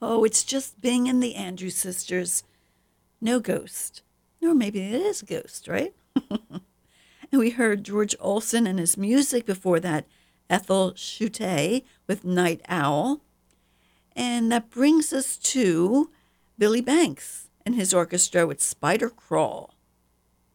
Oh, it's just Bing and the Andrews Sisters. No ghost. Or maybe it is a ghost, right? And we heard George Olson and his music before that, Ethel Chute with Night Owl. And that brings us to Billy Banks and his orchestra with Spider Crawl.